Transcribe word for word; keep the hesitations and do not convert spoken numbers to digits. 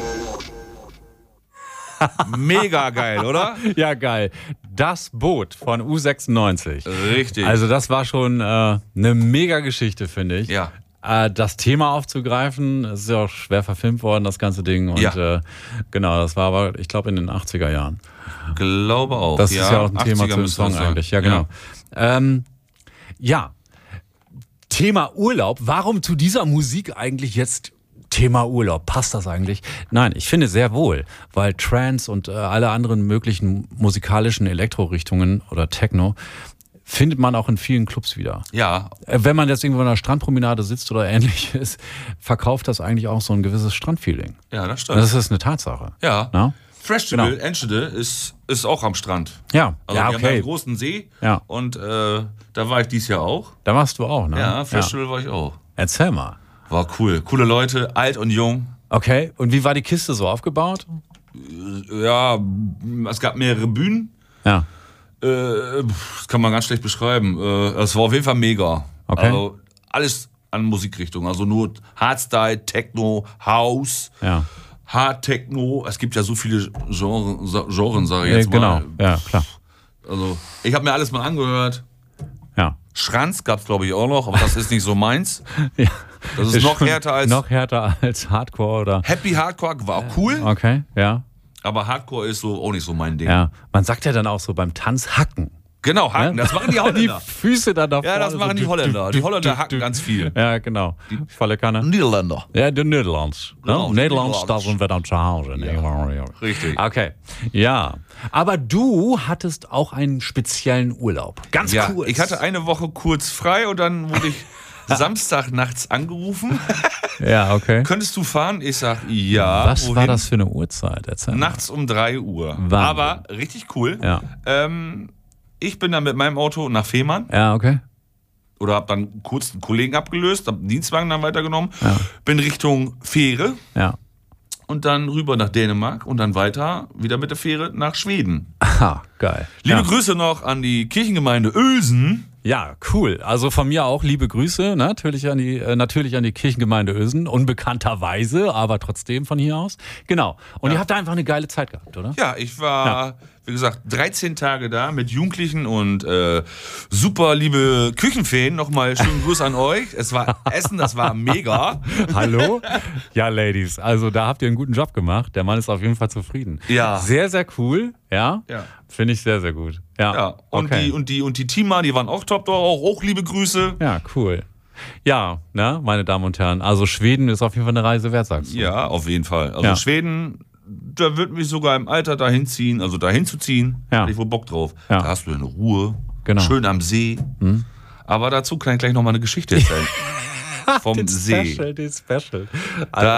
Mega geil, oder? Ja, geil. Das Boot von U sechsundneunzig. Richtig. Also das war schon äh, eine mega Geschichte, finde ich. Ja. Äh, das Thema aufzugreifen, es ist ja auch schwer verfilmt worden, das ganze Ding. Und Ja. äh, genau, das war aber, ich glaube, in den achtziger Jahren. Glaube auch. Das ja, ist ja auch ein Thema achtziger zum müsste Song das sein. eigentlich. Ja, genau. Ja. Ähm, ja, Thema Urlaub. Warum zu dieser Musik eigentlich jetzt Thema Urlaub? Passt das eigentlich? Nein, ich finde sehr wohl, weil Trance und äh, alle anderen möglichen musikalischen Elektrorichtungen oder Techno findet man auch in vielen Clubs wieder. Ja. Äh, Wenn man jetzt irgendwo an einer Strandpromenade sitzt oder ähnliches, verkauft das eigentlich auch so ein gewisses Strandfeeling. Ja, das stimmt. Das ist eine Tatsache. Ja. Na? Freshtival, Genau. Enschede ist, ist auch am Strand. Ja, Also ja, wir haben okay. einen großen See Ja. und äh, da war ich dieses Jahr auch. Da warst du auch, ne? Ja, Freshtival war ich auch. Erzähl mal. War cool. Coole Leute, alt und jung. Okay, und wie war die Kiste so aufgebaut? Ja, es gab mehrere Bühnen. Ja. Äh, das kann man ganz schlecht beschreiben. Äh, es war auf jeden Fall mega. Okay. Also alles an Musikrichtung. Also nur Hardstyle, Techno, House, Ja. Hard Techno. Es gibt ja so viele Genres, Genres sage ich Äh, jetzt genau, mal. ja, klar. Also ich habe mir alles mal angehört. Ja. Schranz gab es, glaube ich, auch noch, aber das ist nicht so meins. ja. Das ist, noch schon härter als... Noch härter als Hardcore oder... Happy Hardcore war auch cool, Okay, ja. aber Hardcore ist so auch nicht so mein Ding. Ja. Man sagt ja dann auch so beim Tanz hacken. Genau, Hacken, das machen die Die Holländer. Füße dann da Ja, das vorne machen die so Holländer. Die Holländer du, hacken du. ganz viel. Ja, genau. Die volle Kanne. Niederländer. Ja, die Nederlands. Genau, Ne? die Nederlands, da Nederlands. sind wir dann zu Hause. Ne? Richtig. Okay, ja. Aber du hattest auch einen speziellen Urlaub. Ganz Ja, kurz. ich hatte eine Woche kurz frei und dann wurde ich Samstag nachts angerufen. Ja, okay. Könntest du fahren? Ich sag, ja. Was wohin? war das für eine Uhrzeit? Erzähl mal. Nachts um drei Uhr. Wahnsinn. Aber richtig cool. Ja. Ähm, ich bin dann mit meinem Auto nach Fehmarn. Ja, okay. Oder habe dann kurz einen Kollegen abgelöst, habe den Dienstwagen dann weitergenommen. Ja. Bin Richtung Fähre Ja. und dann rüber nach Dänemark und dann weiter wieder mit der Fähre nach Schweden. Aha, geil. Liebe ja. Grüße noch an die Kirchengemeinde Ösen. Ja, cool. Also von mir auch liebe Grüße, natürlich an die, äh, natürlich an die Kirchengemeinde Ösen, unbekannterweise, aber trotzdem von hier aus. Genau. Und Ja. ihr habt da einfach eine geile Zeit gehabt, oder? Ja, ich war, Ja. wie gesagt, dreizehn Tage da mit Jugendlichen und äh, super liebe Küchenfeen. Nochmal schönen Gruß an euch. Es war Essen, das war mega. Hallo? Ja, Ladies, also da habt ihr einen guten Job gemacht. Der Mann ist auf jeden Fall zufrieden. Ja. Sehr, sehr cool. Ja? Ja. Finde ich sehr, sehr gut. Ja, Ja, und, okay. die, und, die, und die Teamer, die waren auch top, auch, auch liebe Grüße. Ja, cool. Ja, ne, meine Damen und Herren, also Schweden ist auf jeden Fall eine Reise wert, sagst du? Ja, auf jeden Fall. Also Ja. Schweden, da würde mich sogar im Alter dahin ziehen, also dahin zu ziehen, Ja. hätte ich wohl Bock drauf. Ja. Da hast du eine Ruhe, Genau. schön am See. Aber dazu kann ich gleich noch mal eine Geschichte erzählen. Vom Den See. Special, den Special. Da